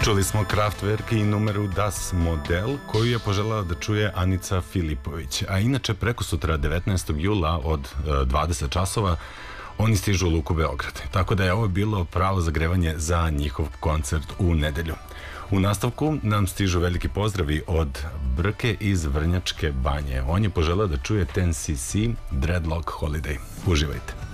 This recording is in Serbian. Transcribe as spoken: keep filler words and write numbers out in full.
Čuli smo Kraftwerk i numeru Das Model, koju je poželjela da čuje Anica Filipović. A inače, preko sutra, devetnaestog jula od dvadeset časova, oni stižu u Luku Beograd. Tako da je ovo bilo pravo zagrevanje za njihov koncert u nedelju. U nastavku nam stižu veliki pozdravi od Brke iz Vrnjačke Banje. On je poželeo da čuje ten C C Dreadlock Holiday. Uživajte.